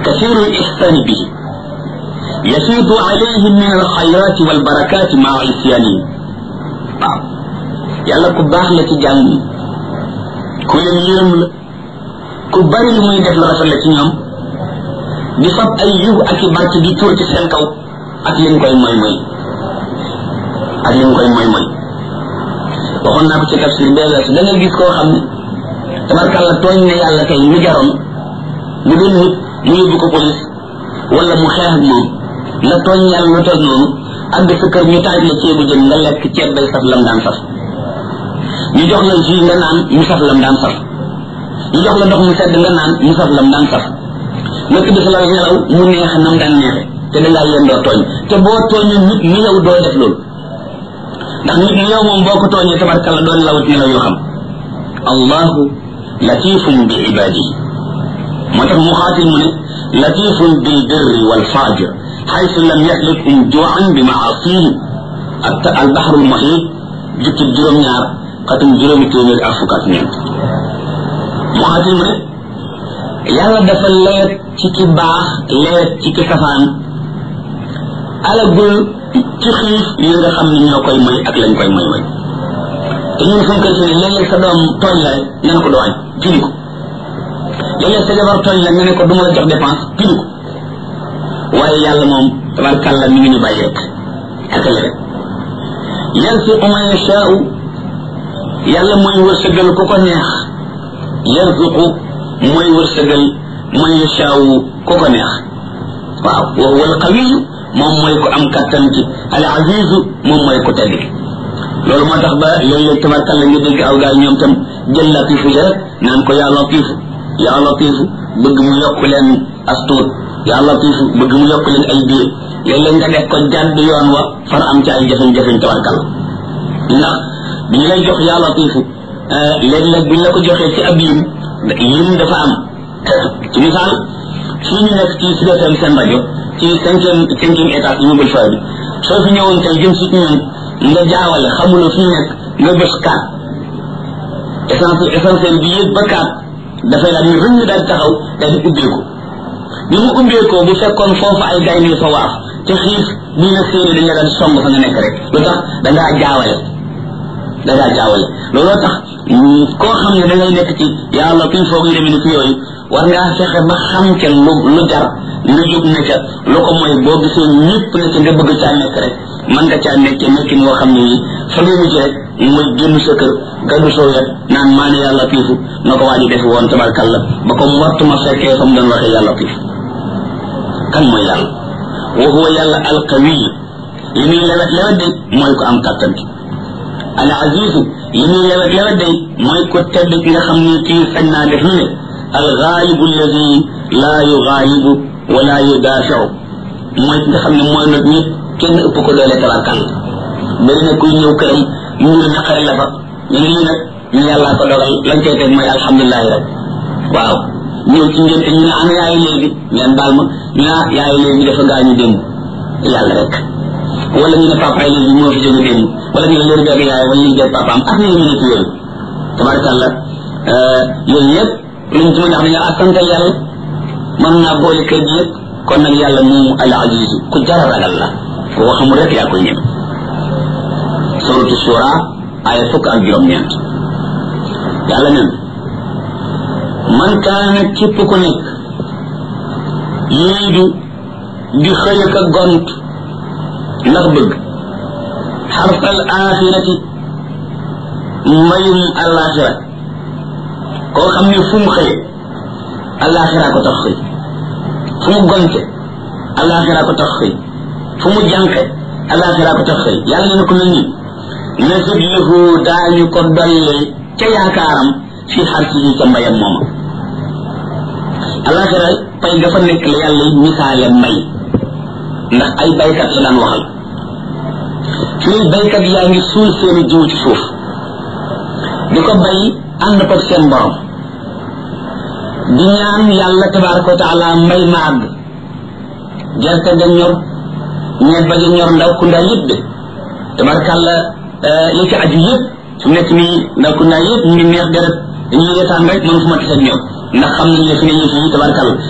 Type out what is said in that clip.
كثير الإحسان به يفيض عليهم من الخيرات والبركات مع عصيانهم yàlla ku baax la ci jàmm ku leen yërëm la ku bari lu muy def la rafet la ci ñoom di fab ay yiw ak i barke di tuur ci seen kaw ak leen koy moy waxoon naa ko ci tafsir bee weesu da ngay gis koo xam ne tabarkàlla tooñ ne yàlla tey lu jaroon bu doon nit mu yóbbu ko police wala mu xeex ak moom nga tooñ yàlla lu toll noonu àgg sa kër ñu taaj la ceebu jën nga lekk ceeb bay saf lam daan saf ñu jox la jus nga naan mu saf lam daan saf ñu jox la ndox mu sedd nga naan mu saf lam daan saf nga tëdd sa la nelaw mu neex nam daan neexe te dangaa yendoo tooñ te boo tooñee nit ni yow doo def loolu ndax nit ni yow moom boo ko tooñee tabarkalla doon lawut nelaw yoo xam allahu latifun bi ibadihi moo tax mu xaatil mu ne latifun bil birri wal fajir xaysu lam yahlikum juan bi maasihi ak al bahrul muhit jukki juróom-ñaar xatum juróomi téeméer ak fukk ak ñeent mu xaatil mu ne yàlla dafa leet ci ki baax leet ci ki safaan alagul ci xiif yi nga xam ne ñoo koy moy ak lañ koy moy te ñun suñ koy ci ne léeg-léeg sa doom tooñ la rek nga ne ko doo añ pini ko léeg-léeg sa jabar tooñ la nga ne ko du ma la jox dépense pini ko waaye yàlla moom tabarkàlla mi ngi ñu bàyyi rek akale rek yarzuqu man yashaa'u yàlla mooy wërsëgal ku ko neex yarzuqu mooy wërsëgal man yashaa'u ku ko neex waaw wa huwa al qawiyyu moom mooy ko am kattan ci al azizu moom mooy ko tedd loolu moo tax ba léeg-léeg tabarkàlla nga dégg aw gaay ñoom tam jël latifu ja rek naan ko yaa latifu bëgg mu yokk leen astuut yaa latifu bëgg mu yokk leen ay biir léeg-léeg nga def ko jàdd yoon wa far am ci ay jafe-jafe tabarkàlla ndax bi ñu lay jox yaa latifu léeg-léeg bu ñu la ko joxee ci ab lim dafa am ci misaal fii ñu nekk ci Sud FM seen rajo ci cinquième étage immeuble fay bi soo fi ñëwoon tey jëm si ñun nga jaawale xamuloo fi ñu nekk nga bés kaat essentiel bi yëg ba kaat dafay daal ni rëñ daal taxaw daal di ubbeeku bi mu ubbeekoo bu fekkoon foofu ay gaynde fa waaf te xiif buñ la séenee dañ la daal song fa nga nekk rek lu tax dangaa jaawale looloo tax koo xam ne da ngay nekk ci yàlla kuy foog yu demee ni ki yooyu war ngaa fexe ba xam ca lu jar nga jóg ne ca lu ko mooy boo gisee ñëpp ne ca nga bëgg caa nekk rek man nga caa nekk nekkin woo xam ne yi fa mu mujj rek mooy génn sa kër gaddu soo wet naan maa ne yàlla piifu na ko waaji def woon tabarkalla ba ko wartuma fekkee fa mu doon waxee yàlla piifu kan mooy yàlla wa huwa yàlla alqawiy li muy lewet de mooy ko am kattan ki al azizu li muy lewet de mooy ko tedd ki nga xam ne kii sañ naa def lu ne al gaalibu alladi laa yugaalibu wala yudaafiu mooy ki nga xam ne mooy nag ñëpp kenn ëpp ko doole tabarkalla bari na kuy ñëw këram ñu naqari la fa ñu ne lii nag ñu yàllaa ko dogal lañ koy teg mooy alhamdulilahi rek waaw ñëw ci ngénte ñu ne ana yaayu léegi ngeen baal ma ñu ne yaayu léegi dafa gaañu démb yàlla rek wala ñu ne papa yi léegi moo fi jóge démb wala ñu ne léegi dégg yaay wala ñu dégg papaam ak ñu ne ci yooyu tabarkalla yooyu yëpp luñ ci mën a wax dañoo assantal yàlla mën naa boole kër gi yëpp kon nag yàlla moomu al aziz ku jar a ragal la foo xamul rek yaa koy ñëw suratu shura aya fukk ak juróom-ñeent yàlla nen man kaana képp ku nekk yuriidu di xëy ak gont ndax bëgg xarfal axirati mbayum alaxira koo xam ne fu mu xëye alaxira ko tax xëy fu mu gonte alaxira ko tax xëy fu mu jànqe alaxira ko tax xëy yàlla ne ko mel nii nasib lahu daañu ko dolli ca yaakaaram fi xarsihi ca mbayam mooma alaxira pay nga fa nekk la yàlla misaale mbay ndax ay baykat la daan waxal fii baykat yaa ngi suul seeni jiw ci suuf di ko bay ànd ko seen borom di ñaan yàlla tabaraka wa taala mbay ma àgg gerte ga ñor ñebba ja ñor ndaw ku ndaa yëpp de tabarakàlla li ci aju yëpp su nekk nii ndaw ku ndaa yëpp ñu ngi neex deret dañuy reetaan rek man fu ma tase ak ñoom ndax xam nañ ne fi ne yëf yi tabarakàlla